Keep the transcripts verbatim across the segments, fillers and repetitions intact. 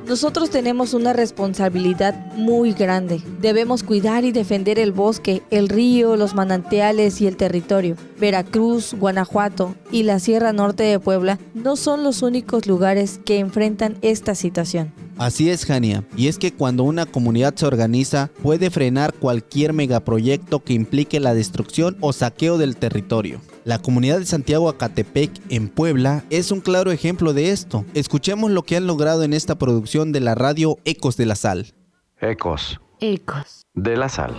Nosotros tenemos una responsabilidad muy grande. Debemos cuidar y defender el bosque, el río, los manantiales y el territorio. Veracruz, Guanajuato y la Sierra Norte de Puebla no son los únicos lugares que enfrentan esta situación. Así es, Jania, y es que cuando una comunidad se organiza, puede frenar cualquier megaproyecto que implique la destrucción o saqueo del territorio. La comunidad de Santiago Acatepec, en Puebla, es un claro ejemplo de esto. Escuchemos lo que han logrado en esta producción de la radio Ecos de la Sal. Ecos. Ecos. De la Sal.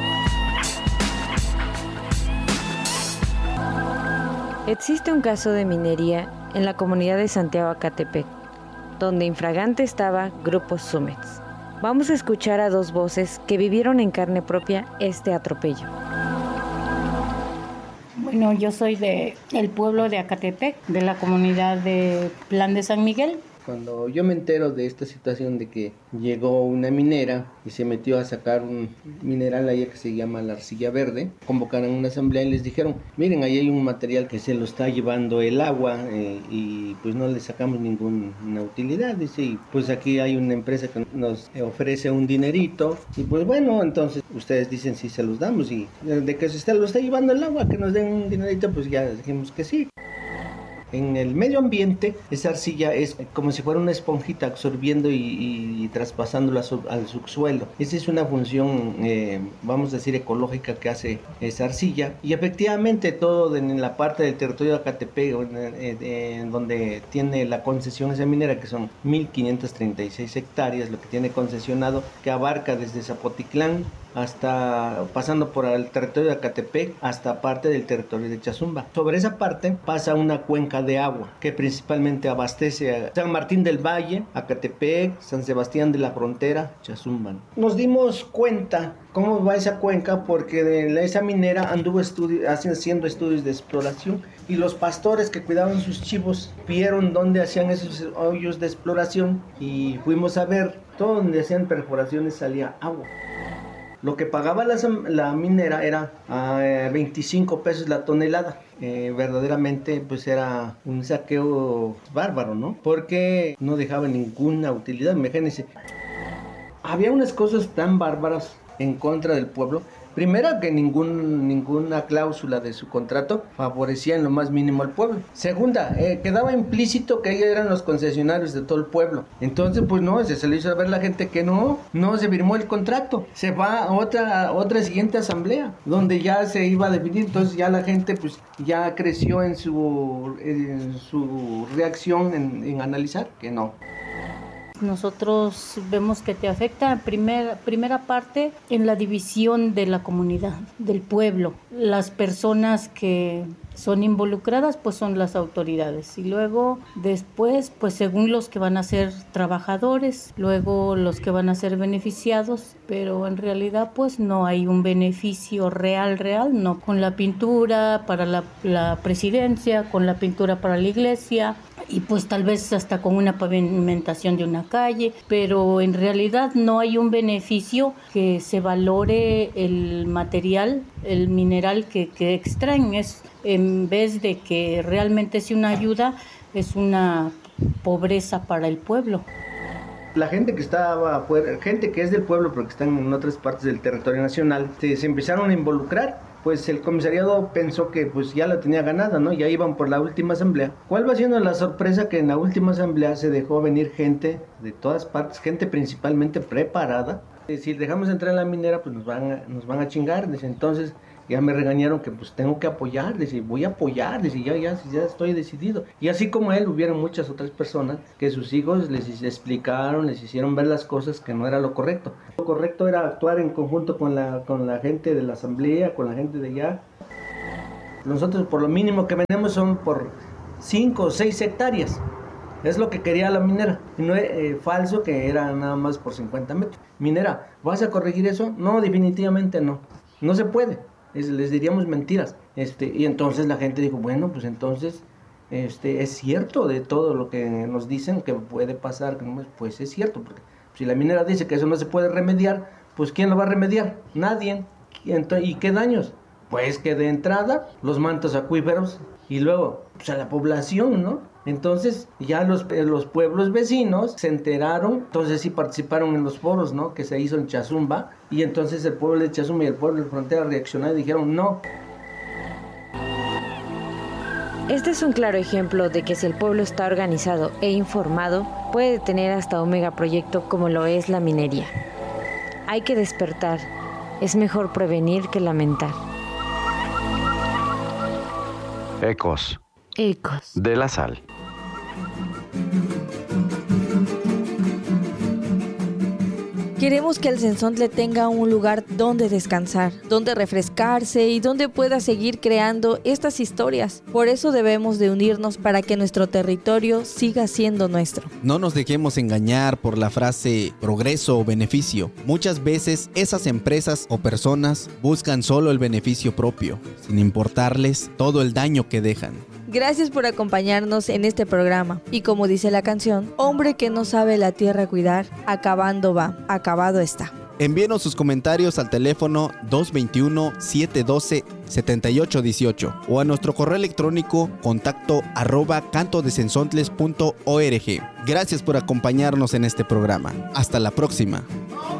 Existe un caso de minería en la comunidad de Santiago Acatepec, donde infragante estaba Grupo Sumex. Vamos a escuchar a dos voces que vivieron en carne propia este atropello. Bueno, yo soy de el pueblo de Acatepec, de la comunidad de Plan de San Miguel. Cuando yo me entero de esta situación de que llegó una minera y se metió a sacar un mineral allá que se llama la arcilla verde, convocaron una asamblea y les dijeron, miren, ahí hay un material que se lo está llevando el agua eh, y pues no le sacamos ninguna utilidad, dice, y pues aquí hay una empresa que nos ofrece un dinerito y pues bueno, entonces ustedes dicen si se los damos y de que se está, lo está llevando el agua, que nos den un dinerito, pues ya dijimos que sí. En el medio ambiente, esa arcilla es como si fuera una esponjita absorbiendo y, y, y traspasándola al subsuelo. Esa es una función, eh, vamos a decir, ecológica que hace esa arcilla. Y efectivamente todo en la parte del territorio de Acatepec, en, en donde tiene la concesión esa minera, que son mil quinientas treinta y seis hectáreas, lo que tiene concesionado, que abarca desde Zapotitlán hasta pasando por el territorio de Acatepec hasta parte del territorio de Chazumba. Sobre esa parte pasa una cuenca de agua que principalmente abastece a San Martín del Valle, Acatepec, San Sebastián de la Frontera, Chazumba. Nos dimos cuenta cómo va esa cuenca porque de esa minera anduvo estudi- haciendo estudios de exploración y los pastores que cuidaban sus chivos vieron dónde hacían esos hoyos de exploración y fuimos a ver, todo donde hacían perforaciones salía agua. Lo que pagaba la, la minera era uh, veinticinco pesos la tonelada. Eh, verdaderamente pues era un saqueo bárbaro, ¿no? Porque no dejaba ninguna utilidad, imagínense. Había unas cosas tan bárbaras en contra del pueblo. Primera, que ningún, ninguna cláusula de su contrato favorecía en lo más mínimo al pueblo. Segunda, eh, quedaba implícito que ellos eran los concesionarios de todo el pueblo. Entonces, pues no, se, se le hizo saber a la gente que no, no se firmó el contrato. Se va a otra, a otra siguiente asamblea, donde ya se iba a definir. Entonces ya la gente pues ya creció en su, en su reacción en, en analizar que no. Nosotros vemos que te afecta primera, primera parte en la división de la comunidad, del pueblo. Las personas que son involucradas pues son las autoridades y luego después pues según los que van a ser trabajadores, luego los que van a ser beneficiados, pero en realidad pues no hay un beneficio real, real, no, con la pintura para la, la presidencia, con la pintura para la iglesia, y pues tal vez hasta con una pavimentación de una calle, pero en realidad no hay un beneficio que se valore el material, el mineral que, que extraen. Es, en vez de que realmente sea una ayuda, es una pobreza para el pueblo. La gente que estaba afuera, gente que es del pueblo pero que están en otras partes del territorio nacional, se, se empezaron a involucrar. Pues el comisariado pensó que pues ya la tenía ganada, ¿no? Ya iban por la última asamblea. ¿Cuál va siendo la sorpresa? Que en la última asamblea se dejó venir gente de todas partes, gente principalmente preparada. Si dejamos entrar en la minera, pues nos van a, nos van a chingar. Dice, entonces ya me regañaron que pues tengo que apoyar. Dice, voy a apoyar. Dice, ya, ya, ya estoy decidido. Y así como él, hubieron muchas otras personas que sus hijos les explicaron, les hicieron ver las cosas que no era lo correcto. Lo correcto era actuar en conjunto con la, con la gente de la asamblea, con la gente de allá. Nosotros por lo mínimo que vendemos son por cinco o seis hectáreas. Es lo que quería la minera. Y no es eh, falso que era nada más por cincuenta metros. Minera, ¿vas a corregir eso? No, definitivamente no. No se puede. Es, les diríamos mentiras. Este, y entonces la gente dijo, bueno, pues entonces este, es cierto de todo lo que nos dicen que puede pasar. Pues es cierto, porque si la minera dice que eso no se puede remediar, pues ¿quién lo va a remediar? Nadie. ¿Y qué daños? Pues que de entrada los mantos acuíferos y luego pues a la población, ¿no? Entonces ya los, los pueblos vecinos se enteraron, entonces sí participaron en los foros, ¿no?, que se hizo en Chazumba, y entonces el pueblo de Chazumba y el pueblo de Frontera reaccionaron y dijeron no. Este es un claro ejemplo de que si el pueblo está organizado e informado, puede detener hasta un megaproyecto como lo es la minería. Hay que despertar. Es mejor prevenir que lamentar. Ecos. Ecos. De la sal. Queremos que el Cenzontle tenga un lugar donde descansar, donde refrescarse y donde pueda seguir creando estas historias. Por eso debemos de unirnos para que nuestro territorio siga siendo nuestro. No nos dejemos engañar por la frase progreso o beneficio. Muchas veces esas empresas o personas buscan solo el beneficio propio, sin importarles todo el daño que dejan. Gracias por acompañarnos en este programa. Y como dice la canción, hombre que no sabe la tierra cuidar, acabando va, acabado está. Envíenos sus comentarios al teléfono dos dos uno, siete uno dos, siete ocho uno ocho o a nuestro correo electrónico contacto arroba cantodecenzontles punto org. Gracias por acompañarnos en este programa. Hasta la próxima.